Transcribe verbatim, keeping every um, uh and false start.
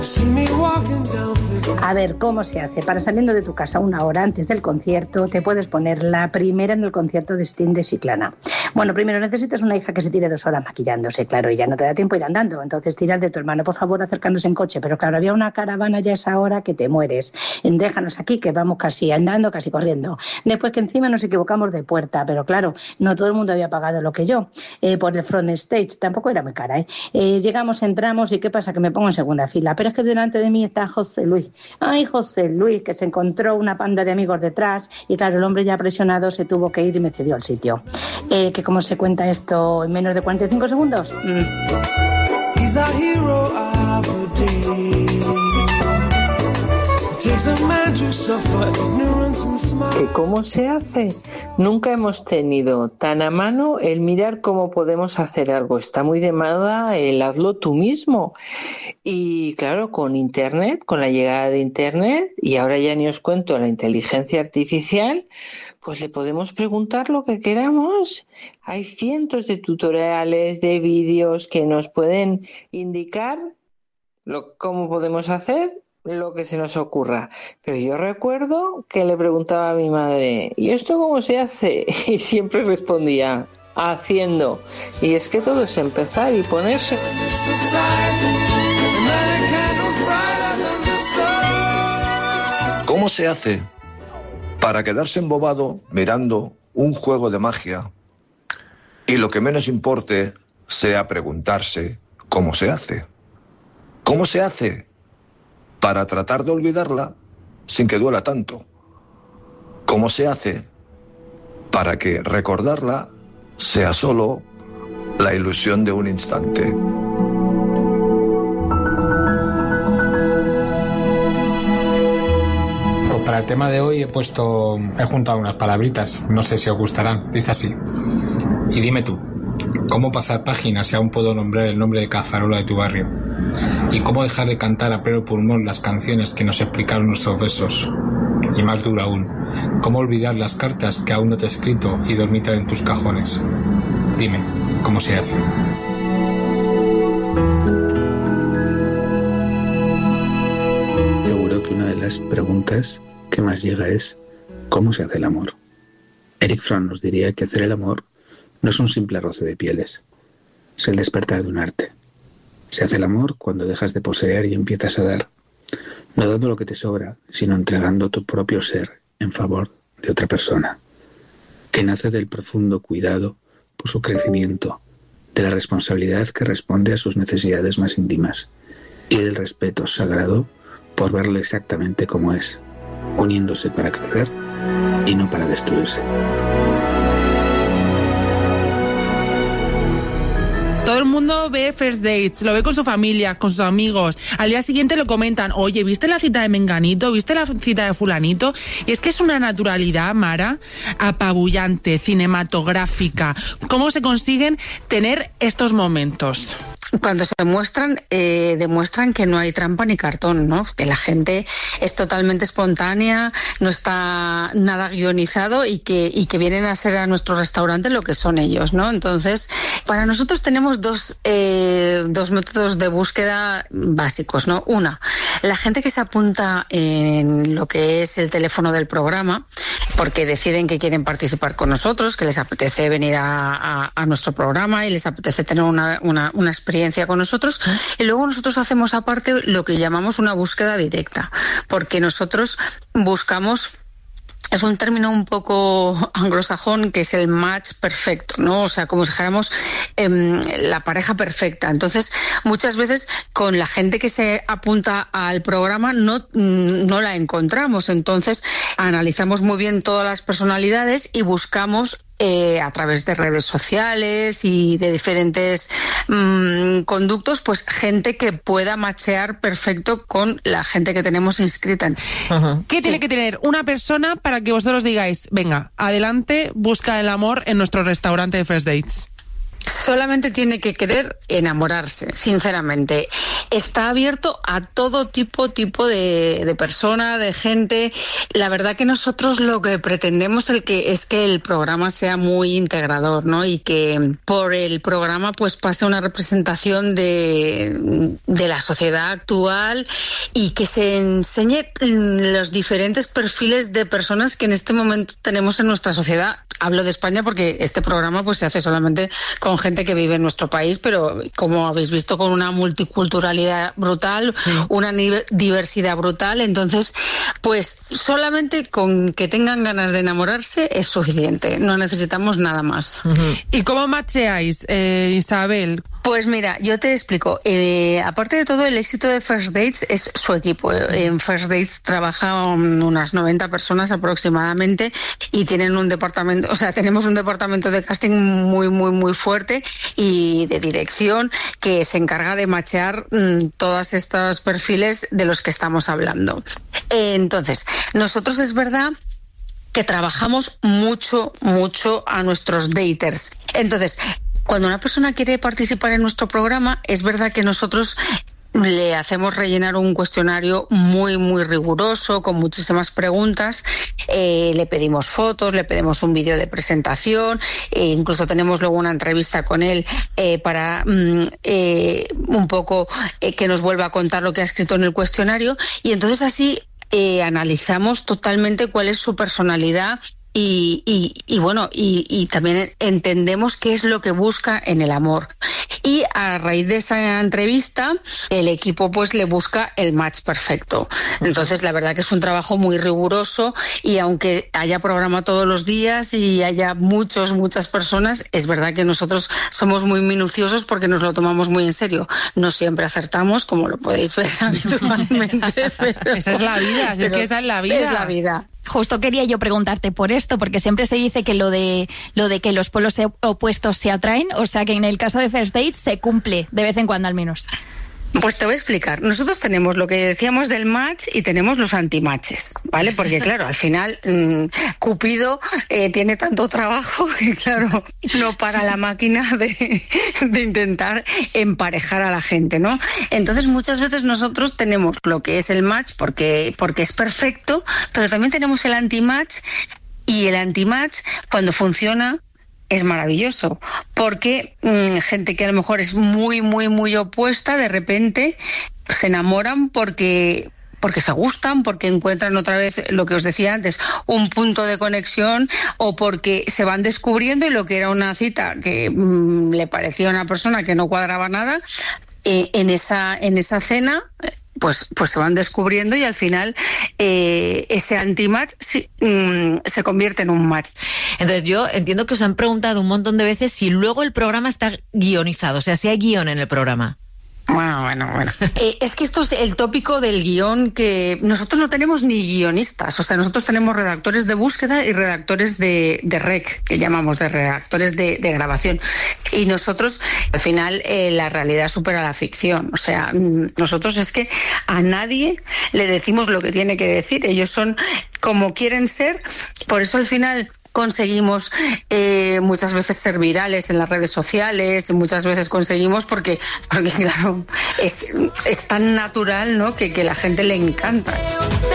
A ver, ¿cómo se hace? Para saliendo de tu casa una hora antes del concierto, te puedes poner la primera en el concierto de Sting de Chiclana. Bueno, primero necesitas una hija que se tire dos horas maquillándose, claro, y ya no te da tiempo ir andando. Entonces tiras de tu hermano, por favor, acercándose en coche. Pero claro, había una caravana ya a esa hora que te mueres. Déjanos aquí, que vamos casi andando, casi corriendo. Después que encima nos equivocamos de puerta, pero claro, no todo el mundo había pagado lo que yo. Eh, por el front stage, tampoco era muy cara, ¿eh? Eh, Llegamos, entramos, y ¿qué pasa? Que me pongo en segunda fila. Pero es que delante de mí está José Luis. Ay, José Luis, que se encontró una panda de amigos detrás y claro, el hombre ya presionado se tuvo que ir y me cedió el sitio. Eh, que ¿cómo se cuenta esto en menos de cuarenta y cinco segundos? Mm. ¿Que cómo se hace? Nunca hemos tenido tan a mano el mirar cómo podemos hacer algo. Está muy de moda el hazlo tú mismo. Y claro, con Internet, con la llegada de Internet, y ahora ya ni os cuento la inteligencia artificial, pues le podemos preguntar lo que queramos. Hay cientos de tutoriales, de vídeos que nos pueden indicar lo, cómo podemos hacer lo que se nos ocurra. Pero yo recuerdo que le preguntaba a mi madre, ¿y esto cómo se hace? Y siempre respondía, haciendo. Y es que todo es empezar y ponerse. ¿Cómo se hace para quedarse embobado mirando un juego de magia y lo que menos importe sea preguntarse cómo se hace? ¿Cómo se hace para tratar de olvidarla sin que duela tanto? ¿Cómo se hace para que recordarla sea solo la ilusión de un instante? Pues para el tema de hoy he puesto, he juntado unas palabritas, no sé si os gustarán. Dice así: y dime tú, ¿cómo pasar páginas si aún puedo nombrar el nombre de cada farola de tu barrio? ¿Y cómo dejar de cantar a pleno pulmón las canciones que nos explicaron nuestros besos? Y más duro aún, ¿cómo olvidar las cartas que aún no te he escrito y dormitan en tus cajones? Dime, ¿cómo se hace? Seguro que una de las preguntas que más llega es ¿cómo se hace el amor? Eric Fromm nos diría que hacer el amor no es un simple roce de pieles, es el despertar de un arte. Se hace el amor cuando dejas de poseer y empiezas a dar, no dando lo que te sobra, sino entregando tu propio ser en favor de otra persona, que nace del profundo cuidado por su crecimiento, de la responsabilidad que responde a sus necesidades más íntimas y del respeto sagrado por verlo exactamente como es, uniéndose para crecer y no para destruirse. Todo el mundo ve First Dates, lo ve con su familia, con sus amigos. Al día siguiente lo comentan, oye, ¿viste la cita de Menganito? ¿Viste la cita de Fulanito? Y es que es una naturalidad, Mara, apabullante, cinematográfica. ¿Cómo se consiguen tener estos momentos? Cuando se muestran, eh, demuestran que no hay trampa ni cartón, ¿no? Que la gente es totalmente espontánea, no está nada guionizado y que, y que vienen a ser a nuestro restaurante lo que son ellos, ¿no? Entonces, para nosotros tenemos dos, eh, dos métodos de búsqueda básicos, ¿no? Una, la gente que se apunta en lo que es el teléfono del programa, porque deciden que quieren participar con nosotros, que les apetece venir a, a, a nuestro programa y les apetece tener una, una, una experiencia con nosotros, y luego nosotros hacemos aparte lo que llamamos una búsqueda directa, porque nosotros buscamos, es un término un poco anglosajón, que es el match perfecto, ¿no? O sea, como si dijéramos eh, la pareja perfecta. Entonces, muchas veces con la gente que se apunta al programa no, no la encontramos. Entonces, analizamos muy bien todas las personalidades y buscamos Eh, a través de redes sociales y de diferentes mmm, conductos, pues gente que pueda machear perfecto con la gente que tenemos inscrita. Uh-huh. ¿Qué sí. tiene que tener una persona para que vosotros digáis, venga, adelante, busca el amor en nuestro restaurante de First Dates? solamente tiene que querer enamorarse, sinceramente. Está abierto a todo tipo, tipo de, de persona, de gente. La verdad que nosotros lo que pretendemos el que, es que el programa sea muy integrador, ¿no? Y que por el programa pues pase una representación de, de la sociedad actual y que se enseñe los diferentes perfiles de personas que en este momento tenemos en nuestra sociedad. Hablo de España porque este programa pues se hace solamente con gente que vive en nuestro país, pero como habéis visto, con una multiculturalidad brutal, sí. una diversidad brutal. Entonces, pues solamente con que tengan ganas de enamorarse es suficiente, no necesitamos nada más. Uh-huh. ¿Y cómo macheáis, eh, Isabel? Pues mira, yo te explico. Eh, aparte de todo, el éxito de First Dates es su equipo. En First Dates trabajan unas noventa personas aproximadamente y tienen un departamento, o sea, tenemos un departamento de casting muy, muy, muy fuerte y de dirección que se encarga de machear mmm, todos estos perfiles de los que estamos hablando. Eh, entonces, nosotros es verdad que trabajamos mucho, mucho a nuestros daters. Entonces, cuando una persona quiere participar en nuestro programa, es verdad que nosotros le hacemos rellenar un cuestionario muy, muy riguroso, con muchísimas preguntas. Eh, le pedimos fotos, le pedimos un vídeo de presentación, e incluso tenemos luego una entrevista con él eh, para mm, eh, un poco eh, que nos vuelva a contar lo que ha escrito en el cuestionario. Y entonces así eh, analizamos totalmente cuál es su personalidad. Y, y, y bueno, y, y también entendemos qué es lo que busca en el amor. Y a raíz de esa entrevista, el equipo pues le busca el match perfecto. Entonces, la verdad que es un trabajo muy riguroso y aunque haya programa todos los días y haya muchos, muchas personas, es verdad que nosotros somos muy minuciosos porque nos lo tomamos muy en serio. No siempre acertamos, como lo podéis ver habitualmente. Pero, esa es la vida, es que esa es la vida. Es la vida. Justo quería yo preguntarte por esto, porque siempre se dice que lo de lo de que los polos opuestos se atraen, o sea que en el caso de First Dates se cumple de vez en cuando al menos. Pues te voy a explicar. Nosotros tenemos lo que decíamos del match y tenemos los anti-matches, ¿vale? Porque claro, al final mmm, Cupido eh, tiene tanto trabajo que claro, no para la máquina de, de intentar emparejar a la gente, ¿no? Entonces muchas veces nosotros tenemos lo que es el match porque, porque es perfecto, pero también tenemos el anti-match y el anti-match cuando funciona es maravilloso, porque mmm, gente que a lo mejor es muy, muy, muy opuesta, de repente se enamoran porque porque se gustan, porque encuentran otra vez lo que os decía antes, un punto de conexión, o porque se van descubriendo y lo que era una cita que mmm, le parecía a una persona que no cuadraba nada, eh, en esa en esa cena pues pues se van descubriendo y al final eh, ese anti-match sí, mm, se convierte en un match. Entonces yo entiendo que os han preguntado un montón de veces si luego el programa está guionizado, o sea, si hay guión en el programa. Bueno, bueno, bueno. Eh, es que esto es el tópico del guión, que nosotros no tenemos ni guionistas, o sea, nosotros tenemos redactores de búsqueda y redactores de, de rec, que llamamos de redactores de, de grabación. Y nosotros, al final, eh, la realidad supera la ficción. O sea, nosotros es que a nadie le decimos lo que tiene que decir. Ellos son como quieren ser, por eso al final conseguimos eh, muchas veces ser virales en las redes sociales, muchas veces conseguimos porque, porque claro, es, es tan natural, ¿no?, que, que la gente le encanta.